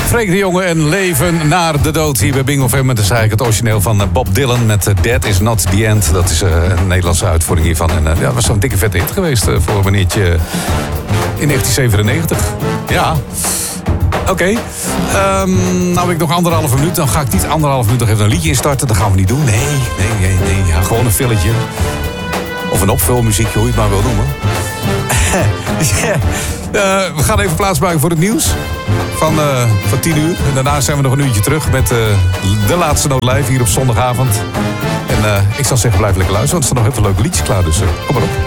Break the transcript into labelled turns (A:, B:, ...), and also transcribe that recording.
A: Freek de Jonge en Leven naar de dood. Hier bij Bingo FM. Dat is eigenlijk het origineel van Bob Dylan met That Is Not The End. Dat is een Nederlandse uitvoering hiervan. En dat was zo'n dikke vette hit geweest voor wanneertje in 1997. Ja. Oké. Nou heb ik nog 1,5 minuut. Dan ga ik niet 1,5 minuut nog even een liedje instarten. Dat gaan we niet doen. Nee. Ja, gewoon een filletje. Of een opvulmuziekje, hoe je het maar wil noemen. We gaan even plaatsmaken voor het nieuws van 10 uur. En daarna zijn we nog een uurtje terug met de laatste noot live hier op zondagavond. En ik zal zeggen, blijf lekker luisteren, want er staan nog heel veel leuke liedjes klaar. Dus kom maar op.